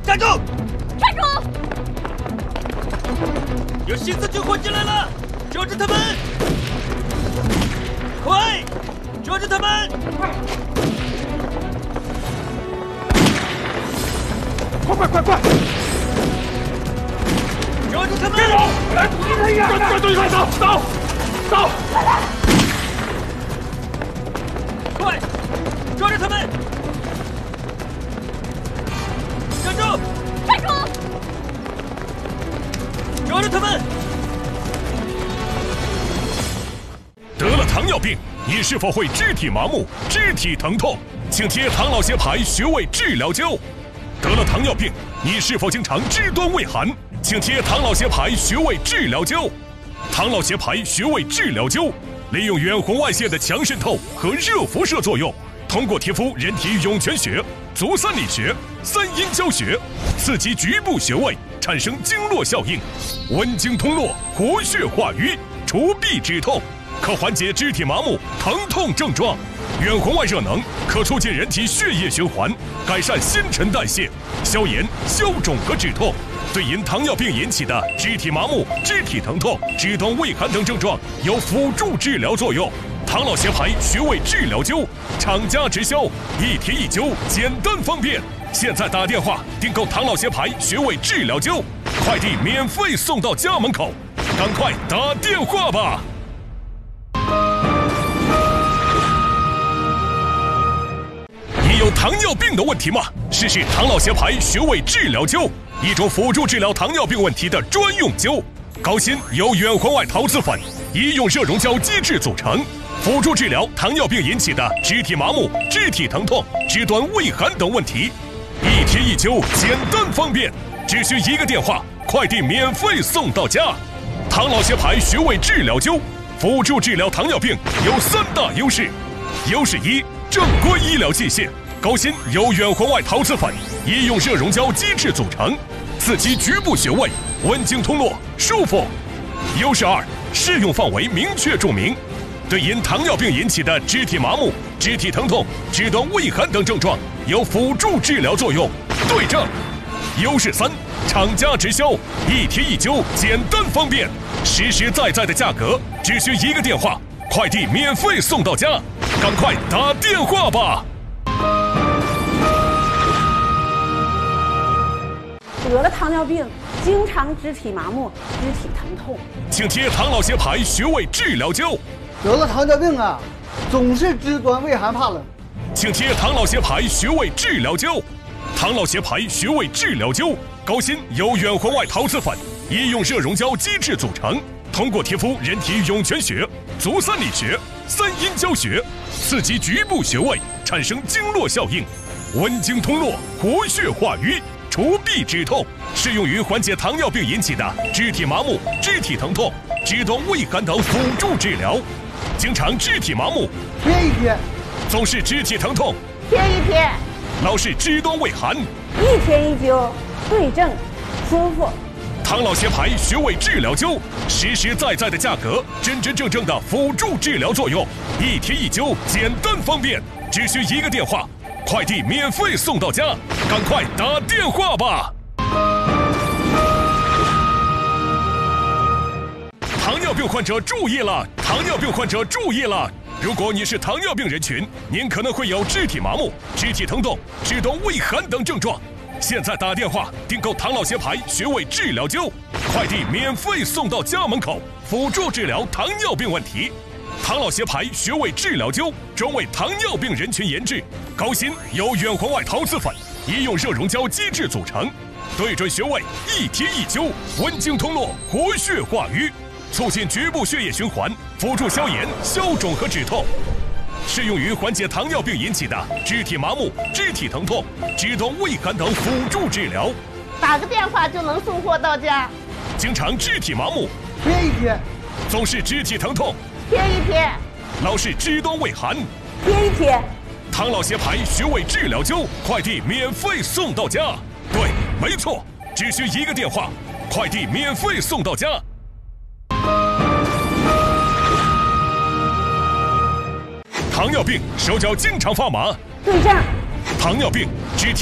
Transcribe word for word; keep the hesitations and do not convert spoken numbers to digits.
站住！ 站住！ 有新四军混进来了，遮着他们！快，遮着他们！ 快快快快！ 遮住他们！ 别走！来，对对对，快走走走！ 快，抓住他们！站住！ 站住！ 抓住他们！ 得了糖尿病，你是否会肢体麻木、肢体疼痛？请贴唐老协牌穴位治疗灸。得了糖尿病，你是否经常肢端畏寒？请贴唐老协牌穴位治疗灸。唐老协牌穴位治疗灸，利用远红外线的强渗透和热辐射作用，通过贴敷人体涌泉穴、足三里穴、三阴交穴，刺激局部穴位，产生经络效应，温经通络，活血化瘀，除痹止痛，可缓解肢体麻木、疼痛症状。远红外热能可促进人体血液循环，改善新陈代谢，消炎、消肿和止痛。对因糖尿病引起的肢体麻木、肢体疼痛、肢端畏寒等症状有辅助治疗作用。唐老协牌穴位治疗灸，厂家直销，一贴一灸，简单方便。现在打电话订购唐老协牌穴位治疗灸，快递免费送到家门口，赶快打电话吧！你有糖尿病的问题吗？试试唐老协牌穴位治疗灸，一种辅助治疗糖尿病问题的专用灸。高锌由远红外陶瓷粉、医用热熔胶基质组成，辅助治疗糖尿病引起的肢体麻木、肢体疼痛、肢端畏寒等问题。一贴一灸，简单方便，只需一个电话，快递免费送到家。唐老协牌穴位治疗灸，辅助治疗糖尿病有三大优势：优势一，正规医疗器械。高锌由远红外陶瓷粉、医用热熔胶基质组成，刺激局部穴位，温经通络，舒服。优势二，适用范围明确注明，对因糖尿病引起的肢体麻木、肢体疼痛、肢端畏寒等症状有辅助治疗作用。对症。优势三，厂家直销，一贴一灸，简单方便，实实在在的价格，只需一个电话，快递免费送到家，赶快打电话吧！ 得了糖尿病，经常肢体麻木、肢体疼痛， 请贴唐老协牌穴位治疗灸。 得了糖尿病啊，总是肢端畏寒怕冷， 请贴唐老协牌穴位治疗灸。唐老协牌穴位治疗灸，高锌由远红外陶瓷粉、医用热熔胶基质组成，通过贴敷人体涌泉穴、足三里穴、三阴交穴，刺激局部穴位，产生经络效应，温经通络，活血化瘀，除痹止痛，适用于缓解糖尿病引起的肢体麻木、肢体疼痛、肢端畏寒等辅助治疗。经常肢体麻木， 贴一贴； 总是肢体疼痛， 贴一贴； 老是肢端畏寒， 一贴一灸，对症，舒服。 唐老协牌穴位治疗灸，实实在在的价格，真真正正的辅助治疗作用，一贴一灸，简单方便，只需一个电话，快递免费送到家，赶快打电话吧！糖尿病患者注意了！糖尿病患者注意了！如果你是糖尿病人群，您可能会有肢体麻木、肢体疼痛、肢端畏寒等症状。现在打电话订购唐老协牌穴位治疗灸，快递免费送到家门口，辅助治疗糖尿病问题。唐老协牌穴位治疗灸专为糖尿病人群研制，高锌由远红外陶瓷粉、医用热熔胶基质组成，对准穴位一贴一灸，温经通络，活血化瘀，促进局部血液循环，辅助消炎、消肿和止痛。适用于缓解糖尿病引起的肢体麻木、肢体疼痛、肢端畏寒等辅助治疗。 打个电话就能送货到家。 经常肢体麻木， 贴一贴； 总是肢体疼痛， 贴一贴； 老是肢端畏寒， 贴一贴。 唐老协牌穴位治疗灸，快递免费送到家。对，没错，只需一个电话，快递免费送到家。糖尿病手脚经常发麻， 对症。 糖尿病肢体